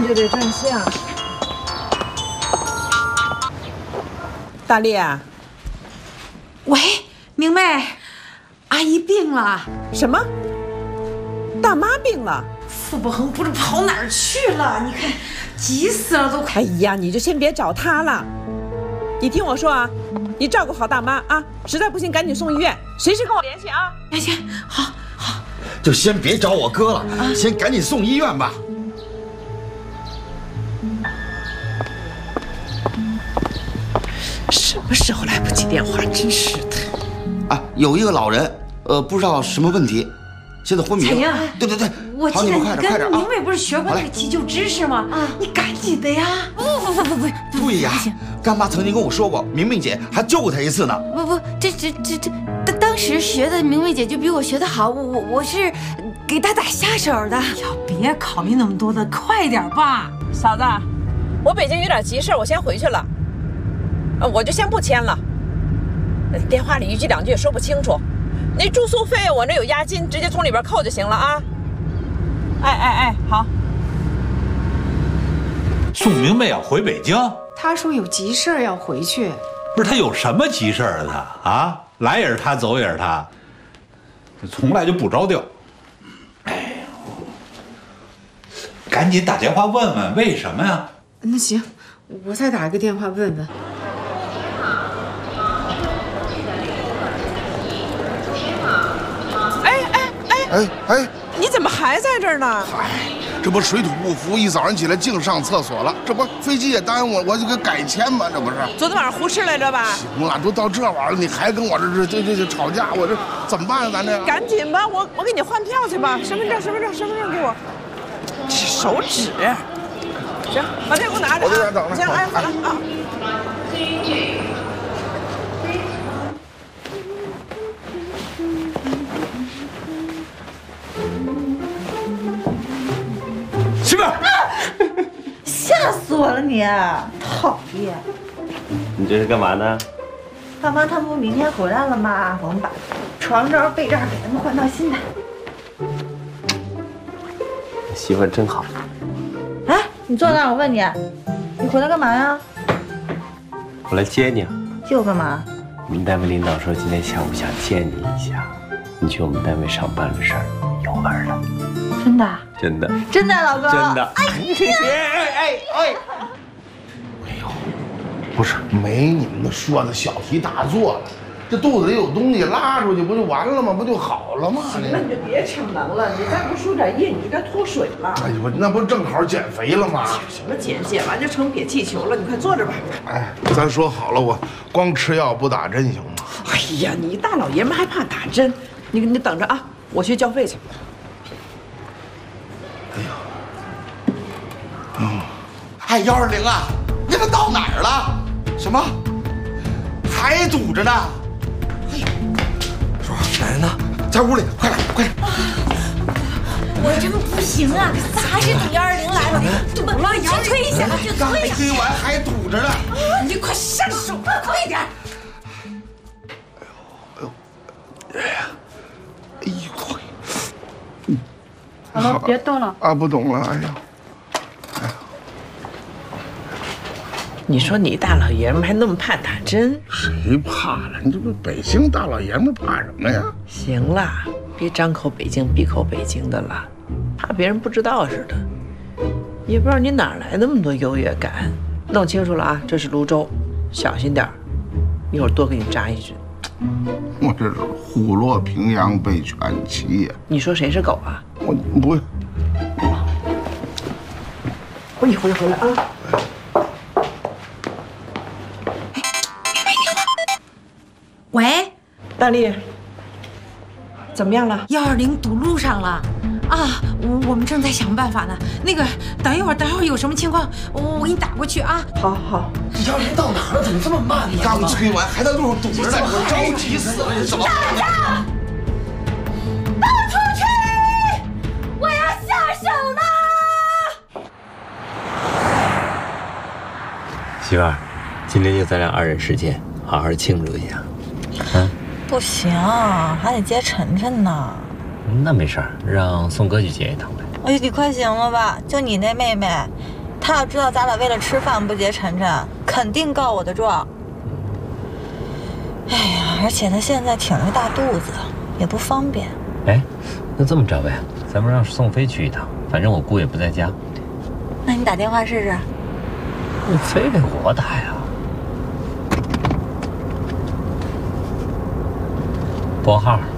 就得正向。大丽啊， 喂，明媚，阿姨病了。 什么？大妈病了？ 傅伯恒不知跑哪儿去了？你看，急死了都快。 哎呀，你就先别找他了。你听我说啊，你照顾好大妈啊，实在不行赶紧送医院，随时跟我联系啊。 行，好。 就先别找我哥了，先赶紧送医院吧。 什么时候来不接电话？真是的。 啊，有一个老人，不知道什么问题，现在昏迷了。 彩英， 对， 我记得你跟明媚啊！ 不是学过那个急救知识吗？你赶紧的呀！不， 对呀，干妈曾经跟我说过，明媚姐还救过她一次呢。 不，这，当时学的明媚姐就比我学的好，我是给她打下手的。 要别考虑那么多的，快点吧， 嫂子，我北京有点急事，我先回去了。我就先不签了，电话里一句两句也说不清楚。那住宿费我这有押金，直接从里边扣就行了啊。哎，好。 宋明媚要回北京， 他说有急事要回去。 不是他有什么急事啊？他来也是他，走也是他，从来就不着调。哎呦，赶紧打电话问问为什么呀？ 那行，我再打个电话问问。 哎， 你怎么还在这儿呢？ 嗨，这不水土不服，一早上起来净上厕所了。这不飞机也耽误我就给改签嘛，这不是？ 昨天晚上胡吃来着吧？ 行了，都到这玩意儿了，你还跟我这吵架，我这怎么办啊？咱这赶紧吧，我给你换票去吧。身份证给我。这手指。行，把这给我拿着。 我这边等着。 行，哎，好了啊。 媳妇儿， 吓死我了你！讨厌！ 你这是干嘛呢？ 爸妈他们不明天回来了吗？我们把床罩、被罩给他们换套新的。 媳妇儿真好。 哎，你坐那儿，我问你，你回来干嘛呀？ 我来接你。 接我干嘛？ 我们单位领导说今天下午想见你一下，你去我们单位上班的事儿有味儿了。 真的？ 真的。 真的，老公。 真的。 哎呦，不是，没你们说的小题大做了。这肚子里有东西拉出去不就完了吗？不就好了吗？ 行了，你就别逞能了，你再不输点液，你就该脱水了。 哎呦，那不正好减肥了吗？ 什么减完就成瘪气球了，你快坐着吧。 哎，咱说好了，我光吃药不打针行吗？ 哎呀，你一大老爷们还怕打针？你等着啊，我去交费去。 哎，120啊，你们到哪儿了？什么？还堵着呢？哎呀，说奶奶呢？在屋里，快来！ 我真不行啊，咱还是等120来了。这不，先推一下，就刚推。 推完还堵着呢。 你快上手，快点！ 哎呦， 好了，别动了啊，不懂了，哎呀。 你说你大老爷们还那么怕打针？ 谁怕了？你这不北京大老爷们怕什么呀？ 行了，别张口北京闭口北京的了，怕别人不知道似的。也不知道你哪来那么多优越感。弄清楚了啊，这是泸州，小心点儿，一会儿多给你扎一针。 我这是虎落平阳被犬欺呀！ 你说谁是狗啊？ 我不会。 我一会儿回来啊。 喂， 大丽，怎么样了 ？120堵路上了，啊，我们正在想办法呢。那个，等一会儿有什么情况，我给你打过去啊。 好。 120到哪儿了？怎么这么慢呢？刚催完，还在路上堵着呢，我着急死了，这怎么办呀？ 倒出去！我要下手了。 媳妇儿，今天就咱俩2人世界，好好庆祝一下。 不行，还得接晨晨呢。 那没事儿，让宋哥去接一趟呗。 哎，你快行了吧？就你那妹妹， 他要知道咱俩为了吃饭不结晨晨，肯定告我的状。哎呀，而且他现在挺着大肚子，也不方便。 哎，那这么着呗，咱们让宋飞去一趟，反正我姑也不在家。 那你打电话试试。 你非得我打呀？拨号。